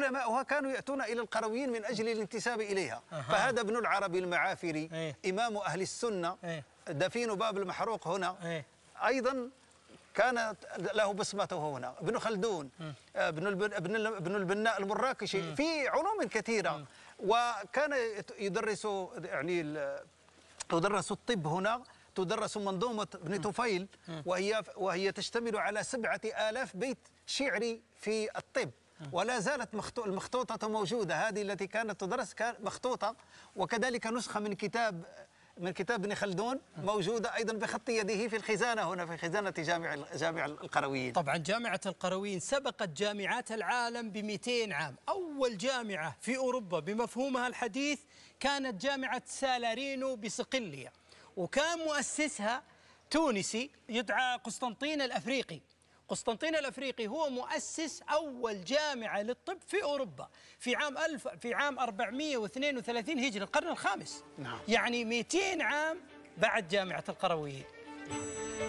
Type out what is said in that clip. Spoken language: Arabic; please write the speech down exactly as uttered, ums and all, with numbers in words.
علماؤها كانوا يأتون إلى القرويين من أجل الانتساب إليها. أه. فهذا ابن العربي المعافري إيه؟ إمام أهل السنة إيه؟ دفين باب المحروق هنا إيه؟ أيضا كانت له بصمته هنا. ابن خلدون، ابن ابن البناء المراكشي، م. في علوم كثيرة. م. وكان يدرس يعني يدرس الطب هنا، تدرس منظومة ابن طفيل، وهي وهي تشتمل على سبعة آلاف بيت شعري في الطب، ولا زالت المخطوطة موجودة. هذه التي كانت تدرس كانت مخطوطة، وكذلك نسخة من كتاب من كتاب ابن خلدون موجودة أيضا بخط يده في الخزانة هنا في خزانة جامع جامع القرويين. طبعا جامعة القرويين سبقت جامعات العالم ب مئتين عام. أول جامعة في أوروبا بمفهومها الحديث كانت جامعة سالارينو بصقلية، وكان مؤسسها تونسي يدعى قسطنطين الأفريقي. قسطنطين الأفريقي هو مؤسس أول جامعة للطب في أوروبا في عام ألف في عام أربعمئة واثنين وثلاثين هجري، القرن الخامس. نعم. يعني مئتين عام بعد جامعة القرويين.